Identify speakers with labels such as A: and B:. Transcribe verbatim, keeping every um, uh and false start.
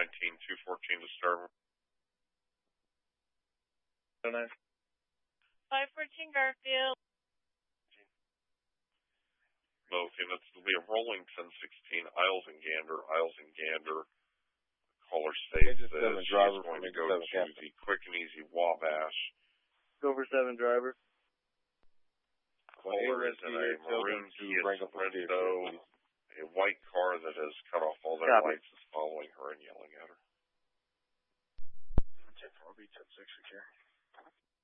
A: nineteen, two fourteen to start.
B: five fourteen Garfield.
A: Okay, that's going to be a rolling ten sixteen, Isles and Gander, Isles and Gander. Caller states that she's going to go to the Quick and Easy Wabash.
C: Go for seven driver.
A: Caller is in a maroon Kia Sorento, a white car that has cut off all their
C: Copy.
A: lights, is following her and yelling at her.
C: ten four, B ten six, okay.